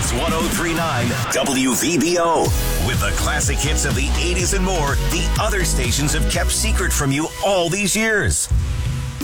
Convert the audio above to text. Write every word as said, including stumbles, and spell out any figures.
Hits one oh three point nine W V B O. With the classic hits of the eighties and more, the other stations have kept secret from you all these years.